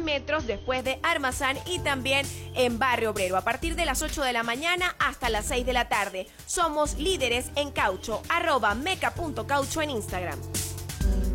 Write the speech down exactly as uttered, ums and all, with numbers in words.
metros después de Armazán y también en Barrio Obrero a partir de las ocho de la mañana hasta las seis de la tarde. Somos líderes en caucho, arroba meca punto caucho en Instagram.